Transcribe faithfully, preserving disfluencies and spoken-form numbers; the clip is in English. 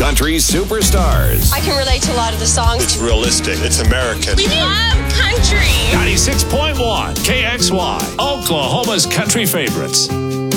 country superstars. I can relate to a lot of the songs. It's realistic. It's American. We love country. ninety-six point one K X Y, Oklahoma's country favorites.